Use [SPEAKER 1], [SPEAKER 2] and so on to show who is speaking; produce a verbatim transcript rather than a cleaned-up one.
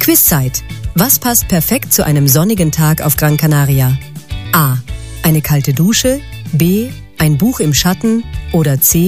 [SPEAKER 1] Quizzeit. Was passt perfekt zu einem sonnigen Tag auf Gran Canaria? A. Eine kalte Dusche, B. Ein Buch im Schatten oder C.